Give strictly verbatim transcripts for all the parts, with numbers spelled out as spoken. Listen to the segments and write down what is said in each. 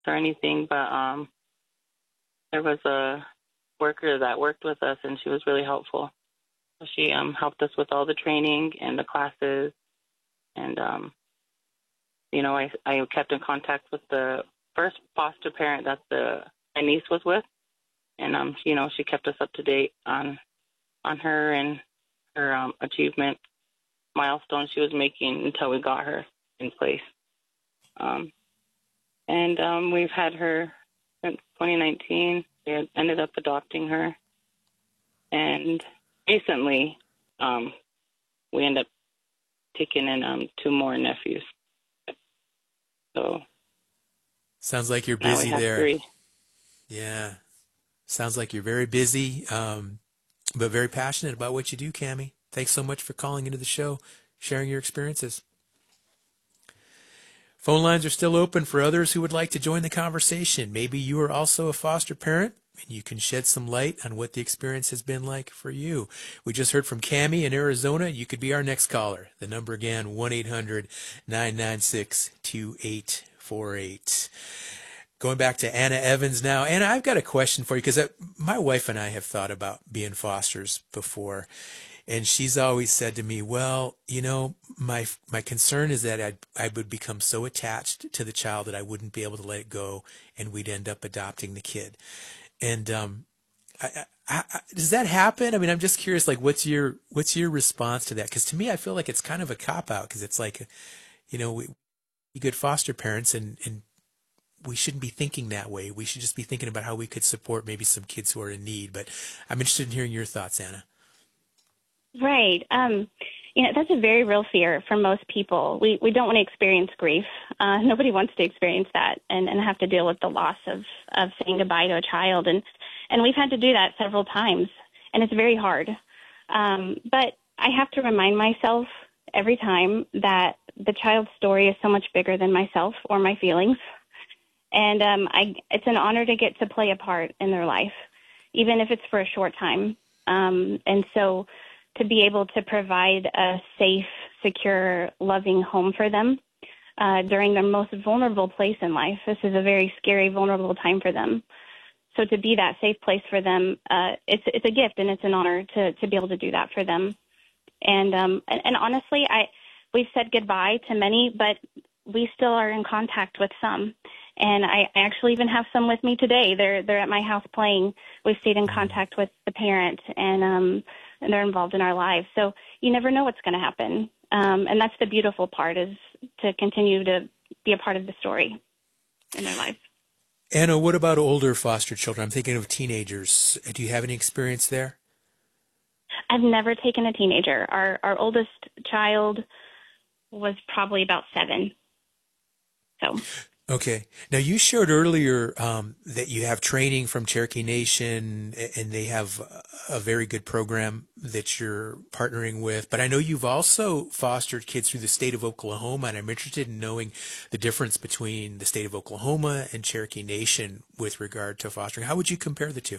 or anything, but um, there was a worker that worked with us, and she was really helpful. So she um, helped us with all the training and the classes, and um, you know, I I kept in contact with the first foster parent that the my niece was with, and um, you know, she kept us up to date on on her and her um, achievement milestones she was making until we got her in place. Um, and um, we've had her since twenty nineteen. We had ended up adopting her, and recently um, we ended up taking in um, two more nephews. So sounds like you're now we busy have there. three. Yeah, sounds like you're very busy, um, but very passionate about what you do, Cammie. Thanks so much for calling into the show, sharing your experiences. Phone lines are still open for others who would like to join the conversation. Maybe you are also a foster parent, and you can shed some light on what the experience has been like for you. We just heard from Cammie in Arizona. You could be our next caller. The number again, one eight hundred nine nine six two eight four eight. Going back to Anna Evans now. Anna, I've got a question for you because my wife and I have thought about being fosters before. And she's always said to me, well, you know, my my concern is that I'd, I would become so attached to the child that I wouldn't be able to let it go, and we'd end up adopting the kid. And um, I, I, I, does that happen? I mean, I'm just curious, like, what's your what's your response to that? Because to me, I feel like it's kind of a cop-out because it's like, you know, we, we good foster parents, and, and we shouldn't be thinking that way. We should just be thinking about how we could support maybe some kids who are in need. But I'm interested in hearing your thoughts, Anna. Right. Um, you know, that's a very real fear for most people. We we don't want to experience grief. Uh, nobody wants to experience that and, and have to deal with the loss of, of saying goodbye to a child. And, and we've had to do that several times, and it's very hard. Um, but I have to remind myself every time that the child's story is so much bigger than myself or my feelings. And um, I, it's an honor to get to play a part in their life, even if it's for a short time. Um, and so to be able to provide a safe, secure, loving home for them uh, during their most vulnerable place in life. This is a very scary, vulnerable time for them. So to be that safe place for them, uh, it's it's a gift, and it's an honor to to be able to do that for them. And um, and, and honestly, I we've said goodbye to many, but we still are in contact with some. And I, I actually even have some with me today. They're they're at my house playing. We've stayed in contact with the parent, and um, and they're involved in our lives. So you never know what's going to happen. Um, and that's the beautiful part, is to continue to be a part of the story in their life. Anna, what about older foster children? I'm thinking of teenagers. Do you have any experience there? I've never taken a teenager. Our our oldest child was probably about seven. So. Okay. Now, you shared earlier um, that you have training from Cherokee Nation, and they have a very good program that you're partnering with. But I know you've also fostered kids through the state of Oklahoma, and I'm interested in knowing the difference between the state of Oklahoma and Cherokee Nation with regard to fostering. How would you compare the two?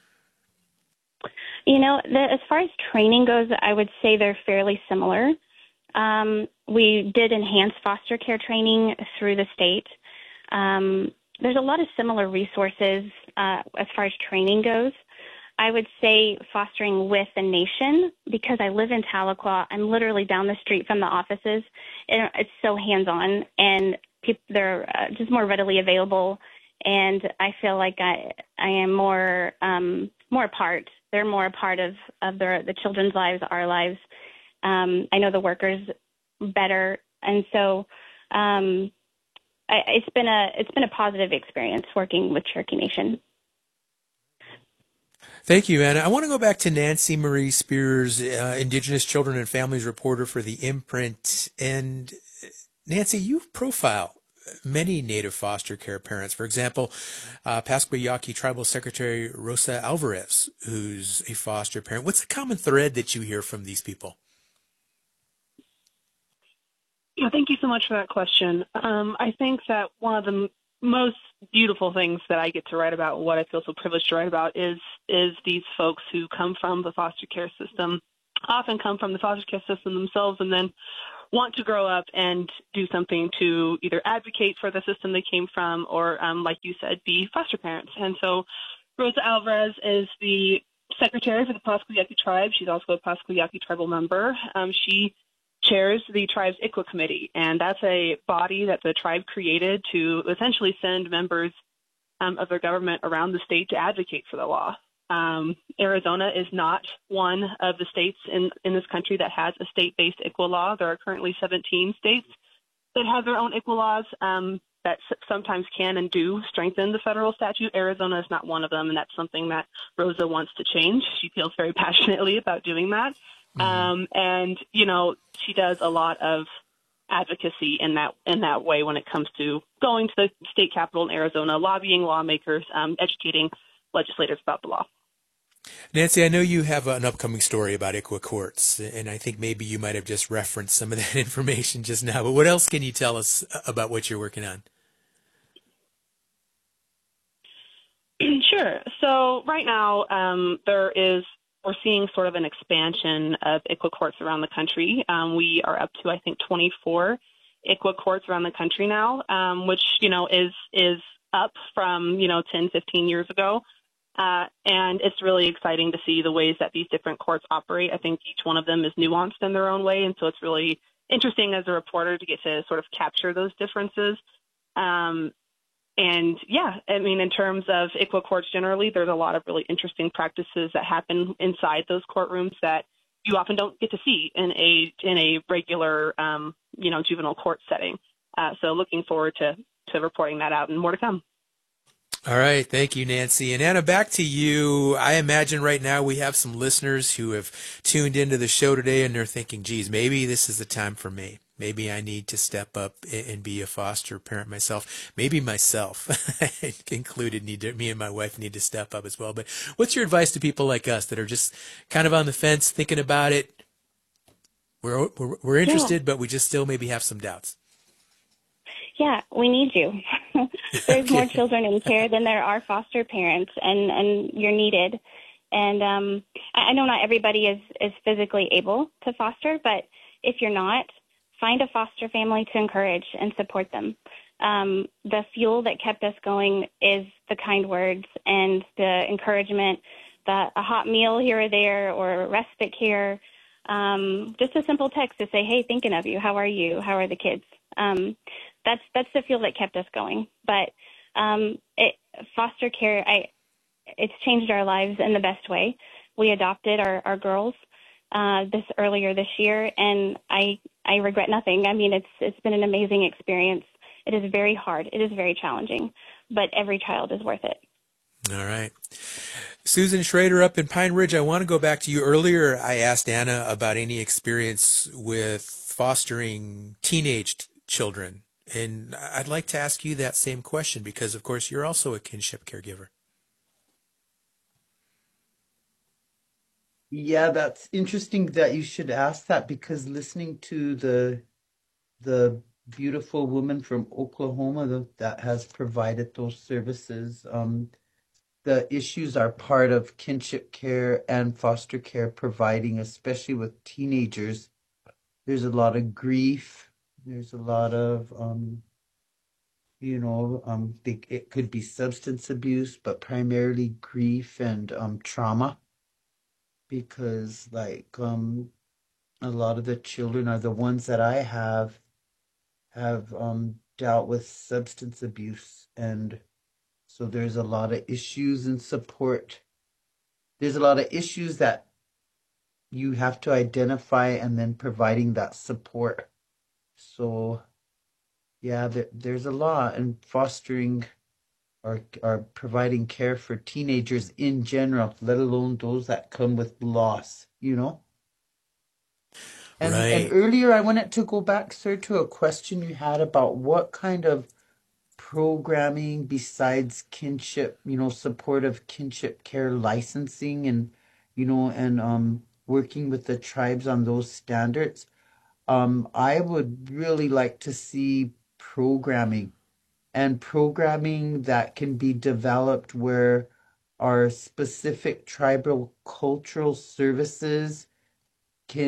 You know, the, as far as training goes, I would say they're fairly similar. Um, we did enhanced foster care training through the state. Um, there's a lot of similar resources uh, as far as training goes. I would say fostering with the nation, because I live in Tahlequah. I'm literally down the street from the offices. It, it's so hands-on, and people, they're uh, just more readily available. And I feel like I I am more um, more a part. They're more a part of of their the children's lives, our lives. Um, I know the workers better, and so. Um, It's been a it's been a positive experience working with Cherokee Nation. Thank you, Anna. I want to go back to Nancy Marie Spears, uh, Indigenous Children and Families reporter for the Imprint. And Nancy, you profile many Native foster care parents. For example, uh, Pascua Yaqui Tribal Secretary Rosa Alvarez, who's a foster parent. What's the common thread that you hear from these people? Yeah, thank you so much for that question. Um, I think that one of the m- most beautiful things that I get to write about, what I feel so privileged to write about, is is these folks who come from the foster care system, often come from the foster care system themselves, and then want to grow up and do something to either advocate for the system they came from or, um, like you said, be foster parents. And so Rosa Alvarez is the secretary for the Pascua Yaqui tribe. She's also a Pascua Yaqui tribal member. Um, she chairs the tribe's I C W A committee, and that's a body that the tribe created to essentially send members um, of their government around the state to advocate for the law. Um, Arizona is not one of the states in, in this country that has a state-based I C W A law. There are currently seventeen states that have their own I C W A laws um, that s- sometimes can and do strengthen the federal statute. Arizona is not one of them, and that's something that Rosa wants to change. She feels very passionately about doing that. Mm-hmm. Um, and, you know, she does a lot of advocacy in that in that way when it comes to going to the state capitol in Arizona, lobbying lawmakers, um, educating legislators about the law. Nancy, I know you have an upcoming story about I C W A courts, and I think maybe you might have just referenced some of that information just now, but what else can you tell us about what you're working on? Sure. So right now, um, there is, we're seeing sort of an expansion of I C W A courts around the country. Um, we are up to, I think, twenty-four I C W A courts around the country now, um, which, you know, is, is up from, you know, ten, fifteen years ago. Uh, and it's really exciting to see the ways that these different courts operate. I think each one of them is nuanced in their own way. And so it's really interesting as a reporter to get to sort of capture those differences. Um, and yeah, I mean, in terms of I C W A courts generally, there's a lot of really interesting practices that happen inside those courtrooms that you often don't get to see in a, in a regular, um, you know, juvenile court setting. Uh, so looking forward to, to reporting that out and more to come. All right. Thank you, Nancy. And Anna, back to you. I imagine right now we have some listeners who have tuned into the show today and they're thinking, geez, maybe this is the time for me. Maybe I need to step up and be a foster parent myself. Maybe myself included need to, me and my wife need to step up as well. But what's your advice to people like us that are just kind of on the fence, thinking about it? We're, we're, we're interested, yeah. but we just still maybe have some doubts. Yeah, we need you. There's Okay. more children in care than there are foster parents, and, and you're needed. And um, I know not everybody is, is physically able to foster, but if you're not, find a foster family to encourage and support them. Um, the fuel that kept us going is the kind words and the encouragement, that a hot meal here or there or respite care, um, just a simple text to say, hey, thinking of you, how are you, how are the kids? Um, that's that's the fuel that kept us going. But um, it, foster care, I, it's changed our lives in the best way. We adopted our, our girls uh, this earlier this year, and I I regret nothing. I mean, it's it's been an amazing experience. It is very hard. It is very challenging, but every child is worth it. All right. Susan Schrader up in Pine Ridge, I want to go back to you. Earlier, I asked Anna about any experience with fostering teenage t- children. And I'd like to ask you that same question because, of course, you're also a kinship caregiver. Yeah, that's interesting that you should ask that, because listening to the the beautiful woman from Oklahoma that, that has provided those services, um, the issues are part of kinship care and foster care providing, especially with teenagers. There's a lot of grief. There's a lot of, um, you know, um, they, it could be substance abuse, but primarily grief and um, trauma. Because, like, um, a lot of the children are the ones that I have have um, dealt with substance abuse, and so there's a lot of issues and support. There's a lot of issues that you have to identify and then providing that support. So, yeah, there, there's a lot, and fostering or, or providing care for teenagers in general, let alone those that come with loss, you know? And, Right. and earlier I wanted to go back, sir, to a question you had about what kind of programming besides kinship, you know, supportive kinship care licensing and, you know, and um, working with the tribes on those standards. Um, I would really like to see programming and programming that can be developed where our specific tribal cultural services can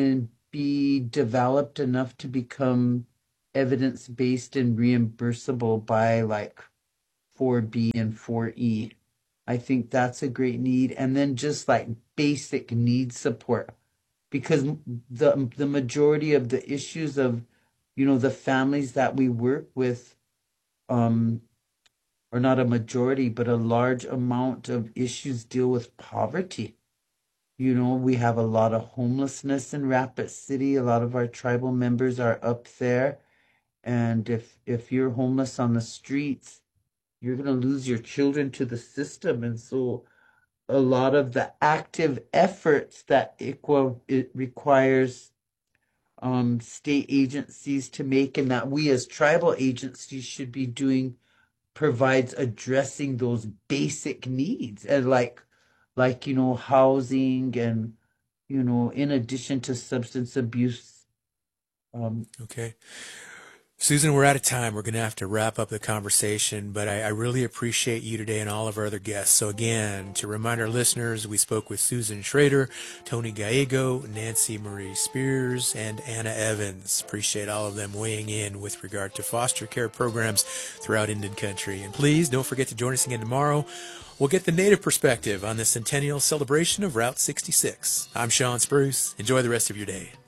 be developed enough to become evidence-based and reimbursable by like four B and four E. I think that's a great need. And then just like basic need support, because the the majority of the issues of, you know, the families that we work with, um, or not a majority, but a large amount of issues deal with poverty. You know, we have a lot of homelessness in Rapid City. A lot of our tribal members are up there. And if if you're homeless on the streets, you're going to lose your children to the system. And so a lot of the active efforts that I C W A it requires um, state agencies to make, and that we as tribal agencies should be doing, provides addressing those basic needs, and like like you know, housing, and you know, in addition to substance abuse. Um, Okay. Susan, we're out of time. We're going to have to wrap up the conversation, but I, I really appreciate you today and all of our other guests. So again, to remind our listeners, we spoke with Susan Schrader, Tony Gallego, Nancy Marie Spears, and Anna Evans. Appreciate all of them weighing in with regard to foster care programs throughout Indian Country. And please don't forget to join us again tomorrow. We'll get the Native perspective on the centennial celebration of Route sixty-six. I'm Sean Spruce. Enjoy the rest of your day.